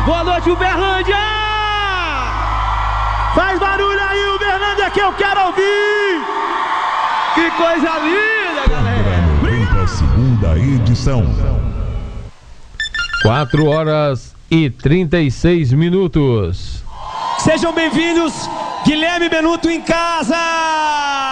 Boa noite, Uberlândia! Faz barulho aí, Uberlândia, que eu quero ouvir! Que coisa linda, galera! 92ª edição. 4h36. Sejam bem-vindos, Guilherme Benuto em casa!